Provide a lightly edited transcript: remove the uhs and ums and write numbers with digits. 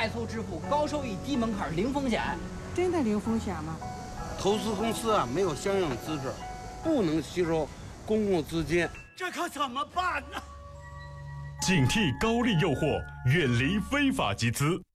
快速致富、高收益、低门槛、零风险。 真的零风险吗？ 投资公司啊没有相应资质，不能吸收公共资金， 这可怎么办呢？ 警惕高利诱惑，远离非法集资。